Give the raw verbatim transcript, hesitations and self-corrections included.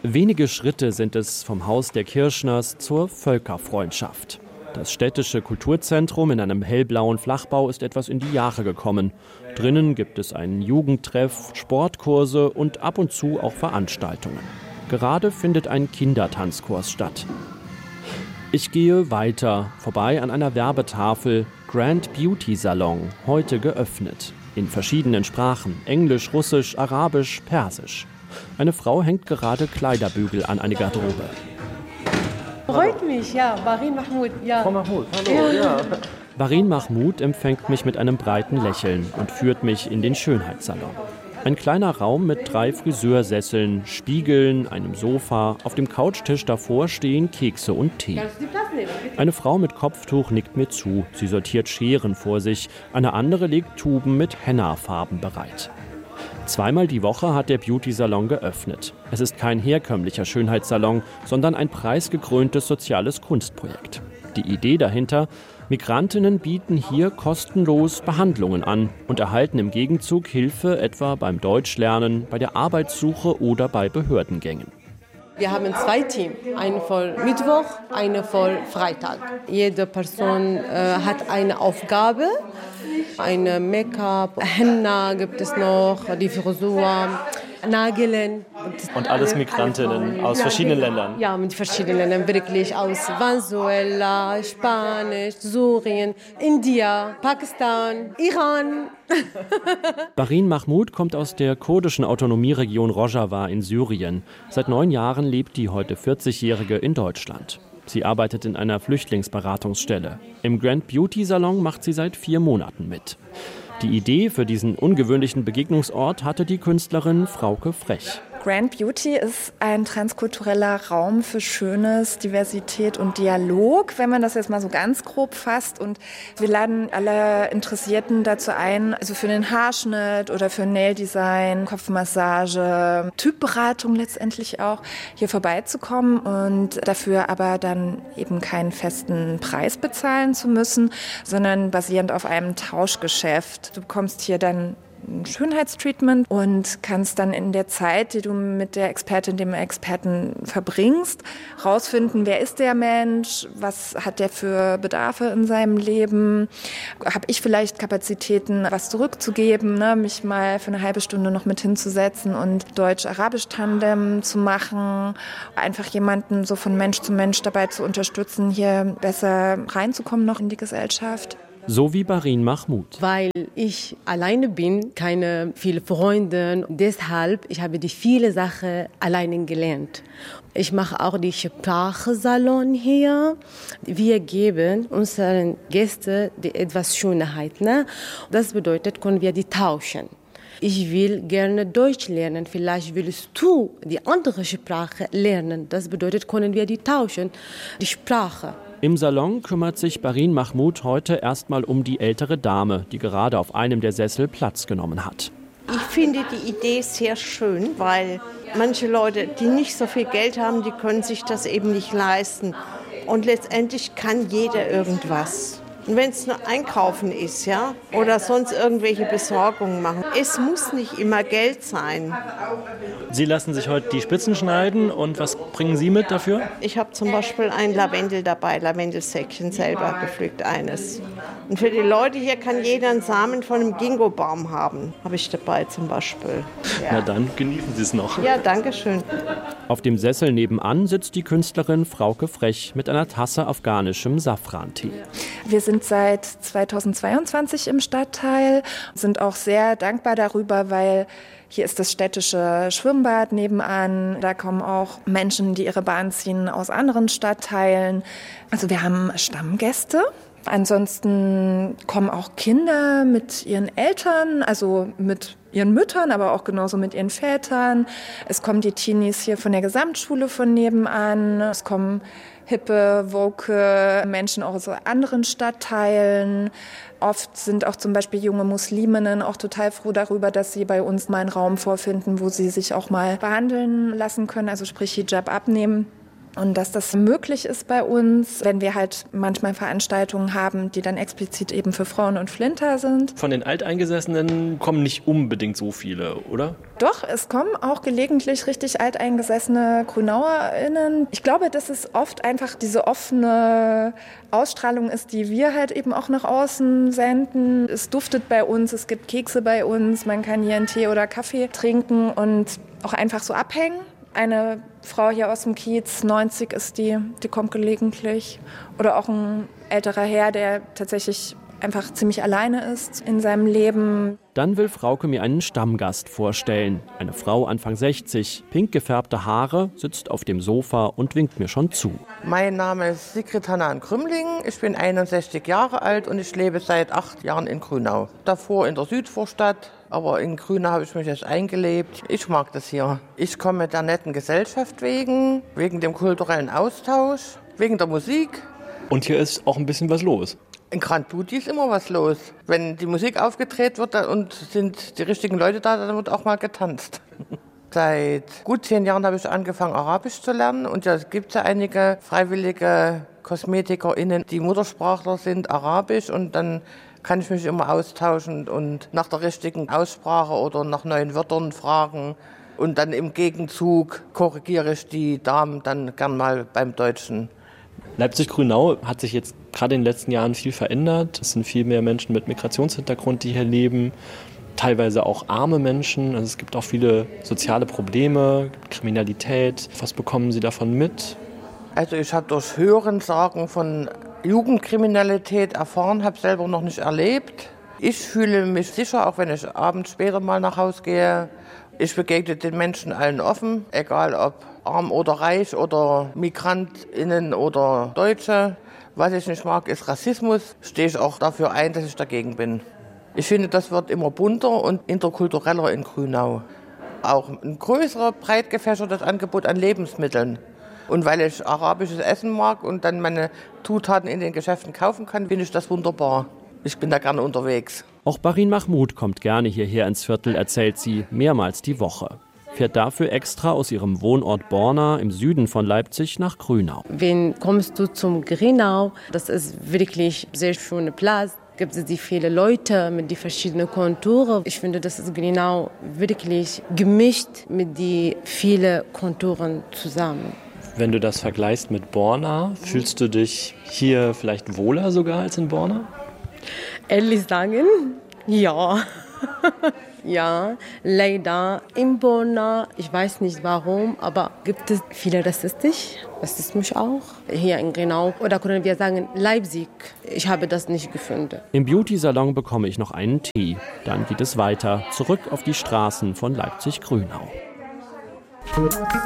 Wenige Schritte sind es vom Haus der Kirschners zur Völkerfreundschaft. Das städtische Kulturzentrum in einem hellblauen Flachbau ist etwas in die Jahre gekommen. Drinnen gibt es einen Jugendtreff, Sportkurse und ab und zu auch Veranstaltungen. Gerade findet ein Kindertanzkurs statt. Ich gehe weiter, vorbei an einer Werbetafel. Grand Beauty Salon, heute geöffnet. In verschiedenen Sprachen, Englisch, Russisch, Arabisch, Persisch. Eine Frau hängt gerade Kleiderbügel an eine Garderobe. Freut mich, ja, Barin Mahmoud. Ja. Frau Mahmoud, hallo, ja. Barin Mahmoud empfängt mich mit einem breiten Lächeln und führt mich in den Schönheitssalon. Ein kleiner Raum mit drei Friseursesseln, Spiegeln, einem Sofa. Auf dem Couchtisch davor stehen Kekse und Tee. Eine Frau mit Kopftuch nickt mir zu. Sie sortiert Scheren vor sich. Eine andere legt Tuben mit Henna-Farben bereit. Zweimal die Woche hat der Beauty-Salon geöffnet. Es ist kein herkömmlicher Schönheitssalon, sondern ein preisgekröntes soziales Kunstprojekt. Die Idee dahinter: Migrantinnen bieten hier kostenlos Behandlungen an und erhalten im Gegenzug Hilfe etwa beim Deutschlernen, bei der Arbeitssuche oder bei Behördengängen. Wir haben zwei Teams, eine voll Mittwoch, eine voll Freitag. Jede Person äh, hat eine Aufgabe, eine Make-up, Henna gibt es noch, die Frisur, Nageln. Und alles Migrantinnen aus verschiedenen Ländern? Ja, mit verschiedenen Ländern, wirklich aus Venezuela, Spanisch, Syrien, India, Pakistan, Iran. Barin Mahmoud kommt aus der kurdischen Autonomieregion Rojava in Syrien. Seit neun Jahren lebt die heute vierzigjährige in Deutschland. Sie arbeitet in einer Flüchtlingsberatungsstelle. Im Grand Beauty Salon macht sie seit vier Monaten mit. Die Idee für diesen ungewöhnlichen Begegnungsort hatte die Künstlerin Frauke Frech. Grand Beauty ist ein transkultureller Raum für Schönes, Diversität und Dialog, wenn man das jetzt mal so ganz grob fasst. Und wir laden alle Interessierten dazu ein, also für den Haarschnitt oder für Naildesign, Kopfmassage, Typberatung letztendlich auch, hier vorbeizukommen und dafür aber dann eben keinen festen Preis bezahlen zu müssen, sondern basierend auf einem Tauschgeschäft. Du bekommst hier dann ein Schönheitstreatment und kannst dann in der Zeit, die du mit der Expertin, dem Experten verbringst, rausfinden, wer ist der Mensch, was hat der für Bedarfe in seinem Leben, habe ich vielleicht Kapazitäten, was zurückzugeben, ne? Mich mal für eine halbe Stunde noch mit hinzusetzen und Deutsch-Arabisch-Tandem zu machen, einfach jemanden so von Mensch zu Mensch dabei zu unterstützen, hier besser reinzukommen noch in die Gesellschaft. So wie Barin Mahmoud. Weil ich alleine bin, keine viele Freunde. Deshalb ich habe die viele Sachen alleine gelernt. Ich mache auch die Sprachsalon hier. Wir geben unseren Gästen die etwas Schönheit. Ne? Das bedeutet, können wir die tauschen. Ich will gerne Deutsch lernen, vielleicht willst du die andere Sprache lernen. Das bedeutet, können wir die tauschen, die Sprache. Im Salon kümmert sich Barin Mahmoud heute erstmal um die ältere Dame, die gerade auf einem der Sessel Platz genommen hat. Ich finde die Idee sehr schön, weil manche Leute, die nicht so viel Geld haben, die können sich das eben nicht leisten. Und letztendlich kann jeder irgendwas. Und wenn es nur einkaufen ist, ja, oder sonst irgendwelche Besorgungen machen. Es muss nicht immer Geld sein. Sie lassen sich heute die Spitzen schneiden und was bringen Sie mit dafür? Ich habe zum Beispiel ein Lavendel dabei, Lavendelsäckchen selber gepflückt eines. Und für die Leute hier kann jeder einen Samen von einem Ginkgo-Baum haben, habe ich dabei zum Beispiel. Ja. Na dann genießen Sie es noch. Ja, danke schön. Auf dem Sessel nebenan sitzt die Künstlerin Frauke Frech mit einer Tasse afghanischem Safrantee. Wir sind seit zweitausendzweiundzwanzig im Stadtteil, sind auch sehr dankbar darüber, weil hier ist das städtische Schwimmbad nebenan. Da kommen auch Menschen, die ihre Bahn ziehen aus anderen Stadtteilen. Also wir haben Stammgäste. Ansonsten kommen auch Kinder mit ihren Eltern, also mit ihren Müttern, aber auch genauso mit ihren Vätern. Es kommen die Teenies hier von der Gesamtschule von nebenan. Es kommen hippe, woke Menschen auch aus anderen Stadtteilen. Oft sind auch zum Beispiel junge Musliminnen auch total froh darüber, dass sie bei uns mal einen Raum vorfinden, wo sie sich auch mal behandeln lassen können, also sprich Hijab abnehmen. Und dass das möglich ist bei uns, wenn wir halt manchmal Veranstaltungen haben, die dann explizit eben für Frauen und Flinter sind. Von den Alteingesessenen kommen nicht unbedingt so viele, oder? Doch, es kommen auch gelegentlich richtig alteingesessene GrünauerInnen. Ich glaube, dass es oft einfach diese offene Ausstrahlung ist, die wir halt eben auch nach außen senden. Es duftet bei uns, es gibt Kekse bei uns, man kann hier einen Tee oder Kaffee trinken und auch einfach so abhängen. Eine Frau hier aus dem Kiez, neunzig ist die, die kommt gelegentlich. Oder auch ein älterer Herr, der tatsächlich einfach ziemlich alleine ist in seinem Leben. Dann will Frauke mir einen Stammgast vorstellen. Eine Frau Anfang sechzig, pink gefärbte Haare, sitzt auf dem Sofa und winkt mir schon zu. Mein Name ist Sigrid Hannan-Krümling, ich bin einundsechzig Jahre alt und ich lebe seit acht Jahren in Grünau. Davor in der Südvorstadt, aber in Grünau habe ich mich jetzt eingelebt. Ich mag das hier. Ich komme der netten Gesellschaft wegen, wegen dem kulturellen Austausch, wegen der Musik. Und hier ist auch ein bisschen was los. In Grand Booty ist immer was los. Wenn die Musik aufgedreht wird und sind die richtigen Leute da, dann wird auch mal getanzt. Seit gut zehn Jahren habe ich angefangen, Arabisch zu lernen. Und ja, es gibt ja einige freiwillige KosmetikerInnen, die Muttersprachler sind, Arabisch. Und dann kann ich mich immer austauschen und nach der richtigen Aussprache oder nach neuen Wörtern fragen. Und dann im Gegenzug korrigiere ich die Damen dann gern mal beim Deutschen. Leipzig-Grünau hat sich jetzt gerade in den letzten Jahren viel verändert. Es sind viel mehr Menschen mit Migrationshintergrund, die hier leben. Teilweise auch arme Menschen. Also es gibt auch viele soziale Probleme, Kriminalität. Was bekommen Sie davon mit? Also ich habe durch Hörensagen von Jugendkriminalität erfahren, habe selber noch nicht erlebt. Ich fühle mich sicher, auch wenn ich abends später mal nach Hause gehe. Ich begegne den Menschen allen offen, egal ob arm oder reich oder MigrantInnen oder Deutsche. Was ich nicht mag, ist Rassismus. Stehe ich auch dafür ein, dass ich dagegen bin. Ich finde, das wird immer bunter und interkultureller in Grünau. Auch ein größerer, breit gefächertes Angebot an Lebensmitteln. Und weil ich arabisches Essen mag und dann meine Zutaten in den Geschäften kaufen kann, finde ich das wunderbar. Ich bin da gerne unterwegs. Auch Barin Mahmoud kommt gerne hierher ins Viertel, erzählt sie, mehrmals die Woche. Fährt dafür extra aus ihrem Wohnort Borna im Süden von Leipzig nach Grünau. Wenn kommst du zum Grünau, das ist wirklich ein sehr schöner Platz. Gibt es die viele Leute mit den verschiedenen Konturen. Ich finde, das ist Grünau wirklich gemischt mit den vielen Konturen zusammen. Wenn du das vergleichst mit Borna, fühlst du dich hier vielleicht wohler sogar als in Borna? Ehrlich sagen, ja. Ja, leider in Borna, ich weiß nicht warum, aber gibt es viele rassistisch, Rassismus auch, hier in Grünau. Oder können wir sagen Leipzig, ich habe das nicht gefunden. Im Beauty-Salon bekomme ich noch einen Tee. Dann geht es weiter, zurück auf die Straßen von Leipzig-Grünau.